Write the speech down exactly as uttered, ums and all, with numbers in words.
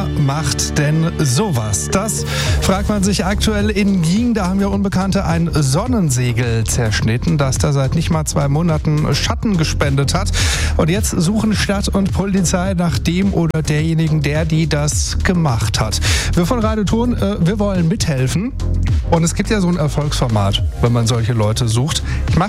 Wer macht denn sowas? Das fragt man sich aktuell in Gieng. Da haben wir Unbekannte ein Sonnensegel zerschnitten, das da seit nicht mal zwei Monaten Schatten gespendet hat. Und jetzt suchen Stadt und Polizei nach dem oder derjenigen, der die das gemacht hat. Wir von Radio Thurn, äh, wir wollen mithelfen. Und es gibt ja so ein Erfolgsformat, wenn man solche Leute sucht. Ich mache